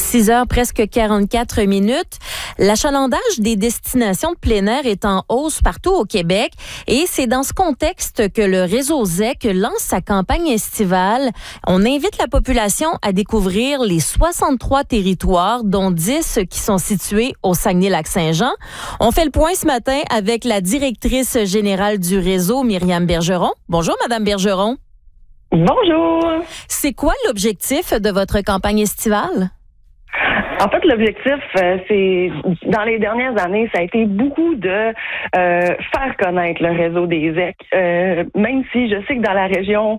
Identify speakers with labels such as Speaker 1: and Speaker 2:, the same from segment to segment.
Speaker 1: 6 heures, presque 44 minutes. L'achalandage des destinations de plein air est en hausse partout au Québec et c'est dans ce contexte que le réseau ZEC lance sa campagne estivale. On invite la population à découvrir les 63 territoires, dont 10 qui sont situés au Saguenay-Lac-Saint-Jean. On fait le point ce matin avec la directrice générale du réseau, Myriam Bergeron. Bonjour, Madame Bergeron.
Speaker 2: Bonjour.
Speaker 1: C'est quoi l'objectif de votre campagne estivale?
Speaker 2: En fait, l'objectif, c'est dans les dernières années, ça a été beaucoup de faire connaître le réseau des ZEC. Même si je sais que dans la région,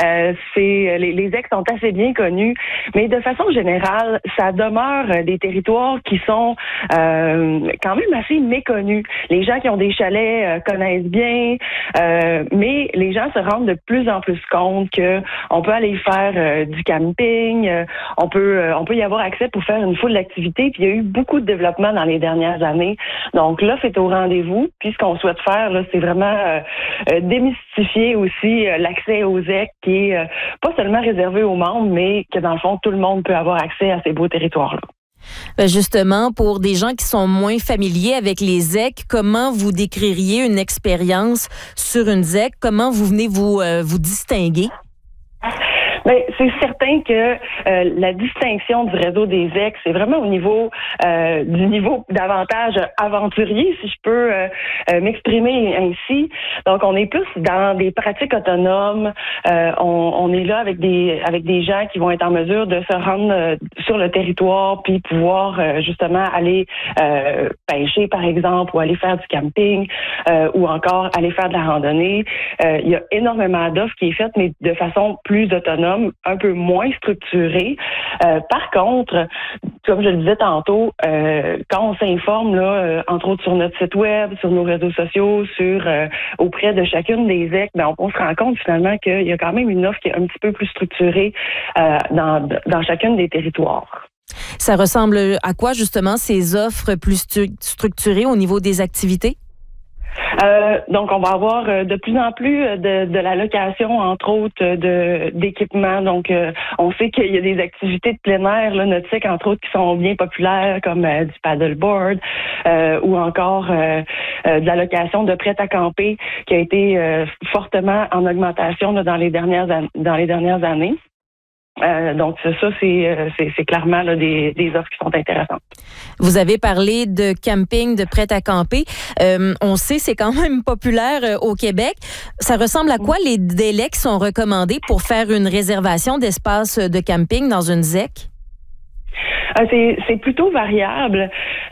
Speaker 2: les ZEC sont assez bien connus, mais de façon générale, ça demeure des territoires qui sont quand même assez méconnus. Les gens qui ont des chalets connaissent bien, mais les gens se rendent de plus en plus compte que on peut aller faire du camping, on peut y avoir accès pour faire une foule d'activités, puis il y a eu beaucoup de développement dans les dernières années. Donc l'offre est au rendez-vous, puis ce qu'on souhaite faire, là, c'est vraiment démystifier aussi l'accès aux ZEC qui est pas seulement réservé aux membres, mais que dans le fond, tout le monde peut avoir accès à ces beaux territoires-là.
Speaker 1: Justement, pour des gens qui sont moins familiers avec les ZEC, comment vous décririez une expérience sur une ZEC? Comment vous venez vous distinguer?
Speaker 2: Bien, c'est certain que la distinction du réseau des ZEC, c'est vraiment au niveau du niveau davantage aventurier, si je peux m'exprimer ainsi. Donc, on est plus dans des pratiques autonomes. On est là avec des gens qui vont être en mesure de se rendre sur le territoire puis pouvoir justement aller pêcher, par exemple, ou aller faire du camping, ou encore aller faire de la randonnée. Il y a énormément d'offres qui est faites, mais de façon plus autonome, un peu moins structuré. Par contre, comme je le disais tantôt, quand on s'informe, là, entre autres sur notre site web, sur nos réseaux sociaux, auprès de chacune des ZEC, on se rend compte finalement qu'il y a quand même une offre qui est un petit peu plus structurée dans chacune des territoires.
Speaker 1: Ça ressemble à quoi justement ces offres plus structurées au niveau des activités?
Speaker 2: Donc, on va avoir de plus en plus de la location, entre autres, d'équipements. Donc, on sait qu'il y a des activités de plein air, là, nautique, entre autres, qui sont bien populaires, comme du paddleboard, ou encore de la location de prêt à camper, qui a été fortement en augmentation là, dans les dernières années. Donc ça, c'est clairement là, des offres qui sont intéressantes.
Speaker 1: Vous avez parlé de camping, de prêt à camper. On sait c'est quand même populaire au Québec. Ça ressemble à quoi les délais qui sont recommandés pour faire une réservation d'espace de camping dans une ZEC?
Speaker 2: C'est plutôt variable,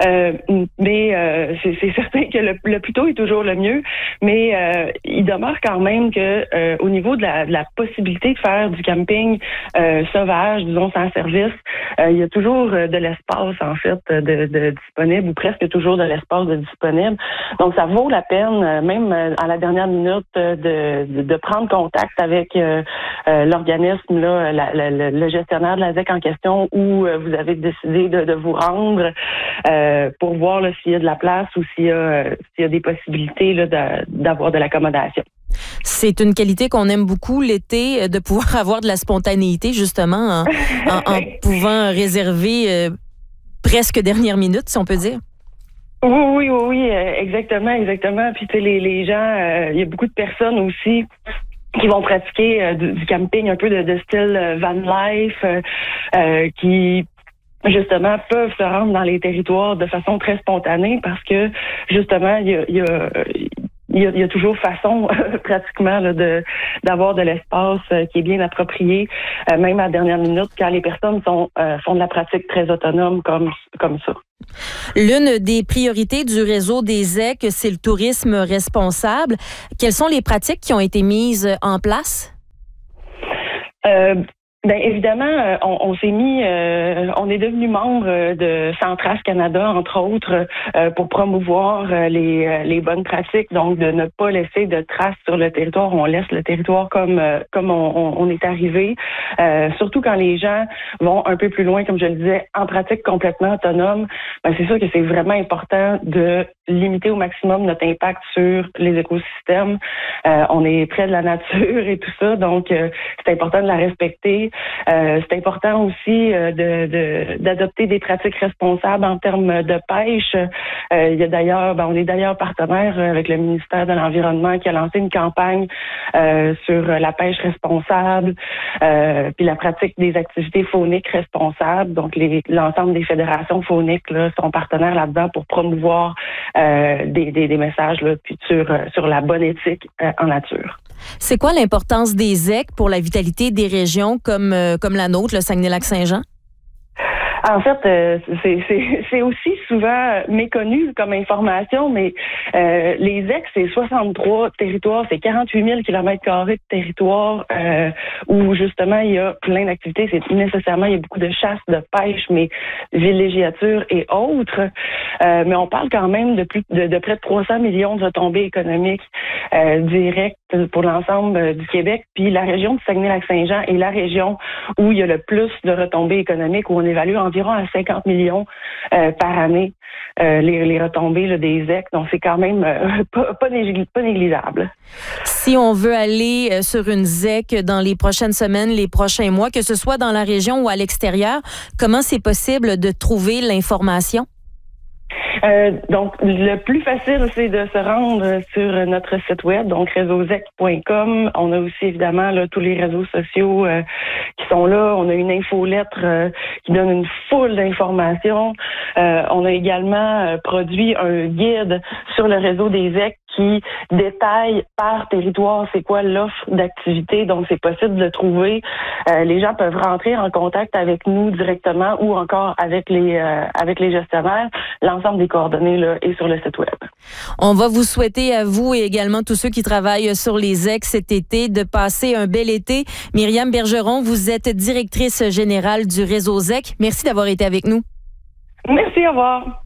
Speaker 2: mais c'est certain que le plus tôt est toujours le mieux. Mais il demeure quand même que au niveau de la possibilité de faire du camping sauvage, disons sans service, il y a toujours de l'espace en fait de disponible, ou presque toujours de l'espace de disponible. Donc ça vaut la peine, même à la dernière minute, de prendre contact avec l'organisme là, le gestionnaire de la ZEC en question, où vous avez décidé de vous rendre pour voir là, s'il y a de la place ou s'il y a des possibilités là, d'avoir de l'accommodation.
Speaker 1: C'est une qualité qu'on aime beaucoup l'été, de pouvoir avoir de la spontanéité justement en pouvant réserver presque dernière minute, si on peut dire.
Speaker 2: Oui, exactement. Puis tu sais, les gens, il y a beaucoup de personnes aussi qui vont pratiquer du camping un peu de style van life, qui justement peuvent se rendre dans les territoires de façon très spontanée parce que justement il y a toujours façon pratiquement là, d'avoir de l'espace qui est bien approprié, même à la dernière minute quand les personnes font de la pratique très autonome comme ça.
Speaker 1: L'une des priorités du réseau des ZEC, c'est le tourisme responsable. Quelles sont les pratiques qui ont été mises en place?
Speaker 2: Bien évidemment, on s'est mis, on est devenu membre de Centrace Canada, entre autres, pour promouvoir les bonnes pratiques, donc de ne pas laisser de traces sur le territoire. On laisse le territoire comme on est arrivé. Surtout quand les gens vont un peu plus loin, comme je le disais, en pratique complètement autonome. Ben, c'est sûr que c'est vraiment important de limiter au maximum notre impact sur les écosystèmes. On est près de la nature et tout ça, donc c'est important de la respecter. C'est important aussi d'adopter des pratiques responsables en termes de pêche. Il y a d'ailleurs, on est d'ailleurs partenaire avec le ministère de l'Environnement qui a lancé une campagne sur la pêche responsable, puis la pratique des activités fauniques responsables. Donc, l'ensemble des fédérations fauniques là, sont partenaires là-dedans pour promouvoir des messages là, puis sur la bonne éthique en nature.
Speaker 1: C'est quoi l'importance des ZEC pour la vitalité des régions comme la nôtre, le Saguenay-Lac-Saint-Jean?
Speaker 2: En fait, c'est aussi souvent méconnu comme information, mais les ZEC, c'est 63 territoires, c'est 48 000 km² de territoire où justement il y a plein d'activités. C'est nécessairement, il y a beaucoup de chasse, de pêche, mais villégiature et autres. Mais on parle quand même de près de 300 millions de retombées économiques directes pour l'ensemble du Québec. Puis la région du Saguenay-Lac-Saint-Jean est la région où il y a le plus de retombées économiques, où on évalue environ à 50 millions par année les retombées là, des ZEC. Donc, c'est quand même pas négligeable.
Speaker 1: Si on veut aller sur une ZEC dans les prochaines semaines, les prochains mois, que ce soit dans la région ou à l'extérieur, comment c'est possible de trouver l'information?
Speaker 2: Donc, le plus facile, c'est de se rendre sur notre site web, donc réseauzec.com. On a aussi, évidemment, là, tous les réseaux sociaux qui sont là. On a une infolettre qui donne une foule d'informations. On a également produit un guide sur le réseau des ZEC qui détaille par territoire c'est quoi l'offre d'activité. Donc, c'est possible de trouver. Les gens peuvent rentrer en contact avec nous directement ou encore avec les gestionnaires. L'ensemble des coordonnées là, est sur le site web.
Speaker 1: On va vous souhaiter à vous et également tous ceux qui travaillent sur les ZEC cet été de passer un bel été. Myriam Bergeron, vous êtes directrice générale du réseau ZEC. Merci d'avoir été avec nous.
Speaker 2: Merci, au revoir.